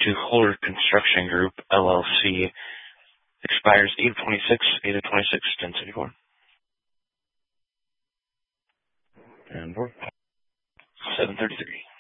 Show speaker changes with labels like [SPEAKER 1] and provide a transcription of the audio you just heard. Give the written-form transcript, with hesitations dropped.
[SPEAKER 1] to Holder Construction Group, LLC. Expires 8/26, 8/26, 1074. And 733.